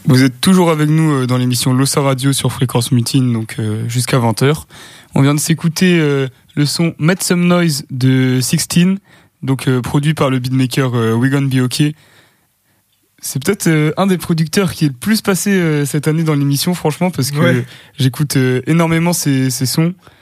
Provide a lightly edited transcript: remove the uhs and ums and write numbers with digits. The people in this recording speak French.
Vous êtes toujours avec nous dans l'émission Losa Radio sur Fréquence Mutine, donc jusqu'à 20h. On vient de s'écouter le son Make Some Noise de 16, donc produit par le beatmaker We Gon Be OK. C'est peut-être un des producteurs qui est le plus passé cette année dans l'émission, franchement, parce que j'écoute énormément ses sons.